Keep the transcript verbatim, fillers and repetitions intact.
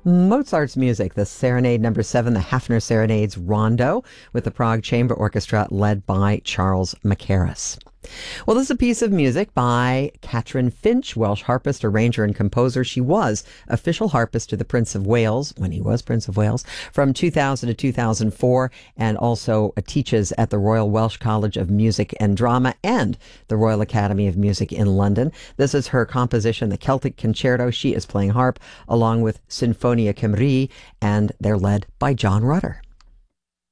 Mozart's music, the Serenade Number Seven, the Hafner Serenades Rondo, with the Prague Chamber Orchestra led by Charles Mackerras. Well, this is a piece of music by Catherine Finch, Welsh harpist, arranger, and composer. She was official harpist to the Prince of Wales, when he was Prince of Wales, from two thousand to two thousand four, and also teaches at the Royal Welsh College of Music and Drama and the Royal Academy of Music in London. This is her composition, the Celtic Concerto. She is playing harp along with Sinfonia Cymru, and they're led by John Rutter.